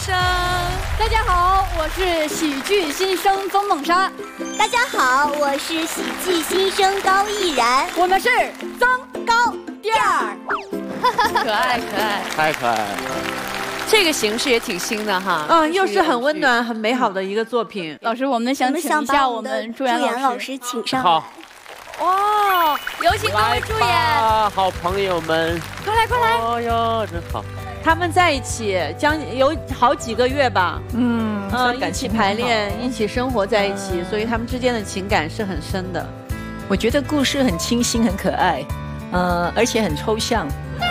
声。 大家好，我是喜剧新生曾梦莎。 大家好，我是喜剧新生高逸然。 我们是曾高第二。 可爱可爱， 太可爱了。 这个形式也挺新的哈。 又是很温暖、很美好的一个作品。 老师，我们想请一下我们朱岩老师请上。 好。 哇，有请各位助演。 好朋友们， 快来快来！ 哦哟，真好。 他们在一起将有好几个月吧，一起排练，一起生活在一起，所以他们之间的情感是很深的。 我觉得故事很清新、很可爱，而且很抽象。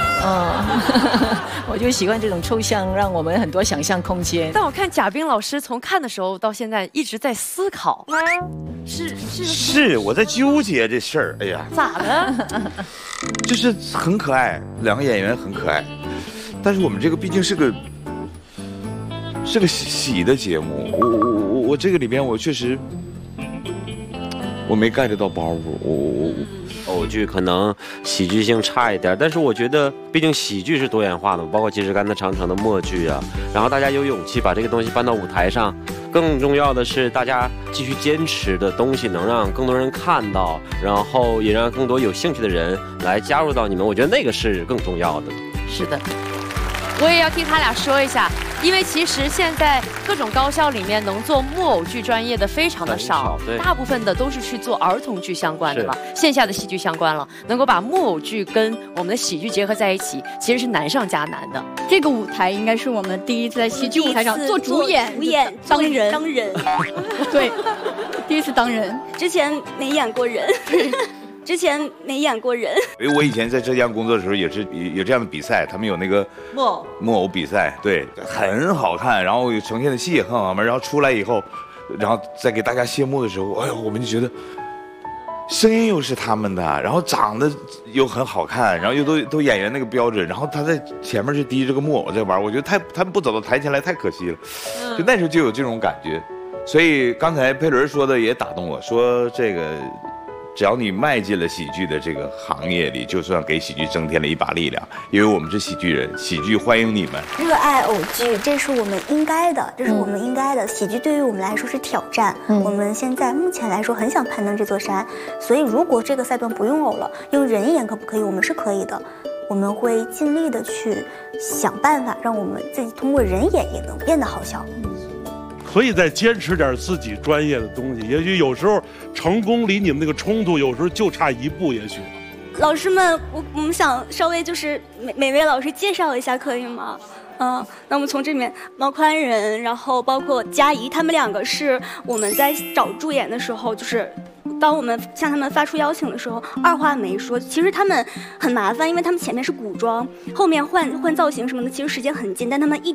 我就喜欢这种抽象，让我们很多想象空间。 但我看贾冰老师从看的时候到现在一直在思考， 是我在纠结这事儿。哎呀， 咋了？ 就是很可爱，两个演员很可爱，但是我们这个毕竟是个喜的节目，我这个里边我确实我没 get 到包袱， 偶剧可能喜剧性差一点，但是我觉得毕竟喜剧是多元化的，包括其实刚才长城的默剧啊，然后大家有勇气把这个东西搬到舞台上，更重要的是大家继续坚持的东西能让更多人看到，然后也让更多有兴趣的人来加入到你们，我觉得那个是更重要的。 是的，我也要替他俩说一下，因为其实现在各种高校里面能做木偶剧专业的非常的少，大部分的都是去做儿童剧相关的了，线下的戏剧相关了，能够把木偶剧跟我们的喜剧结合在一起，其实是难上加难的。 这个舞台应该是我们第一次在戏剧舞台上做主演当人，对，第一次当人， 之前没演过人。 因为我以前在浙江工作的时候也是有这样的比赛，他们有那个木偶比赛，对，很好看，然后呈现的戏也很好看，然后出来以后，然后再给大家谢幕的时候，哎呦，我们就觉得声音又是他们的，然后长得又很好看，然后又都演员那个标准，然后他在前面是提着个木偶在玩，我觉得他们不走到台前来太可惜了，就那时候就有这种感觉，所以刚才佩伦说的也打动我，说这个。只要你迈进了喜剧的这个行业里，就算给喜剧增添了一把力量，因为我们是喜剧人，喜剧欢迎你们。 热爱偶剧，这是我们应该的，喜剧对于我们来说是挑战。我们现在目前来说很想攀登这座山，所以如果这个赛段不用偶了，用人演可不可以？我们是可以的，我们会尽力的去想办法，让我们自己通过人演也能变得好笑。 可以再坚持点自己专业的东西，也许有时候成功离你们那个冲突有时候就差一步，也许。 老师们，我们想稍微就是每位老师介绍一下，可以吗？那我们从这边毛宽仁，然后包括佳怡，他们两个是我们在找助演的时候，就是当我们向他们发出邀请的时候，二话没说。其实他们很麻烦，因为他们前面是古装，后面换造型什么的，其实时间很紧，但他们一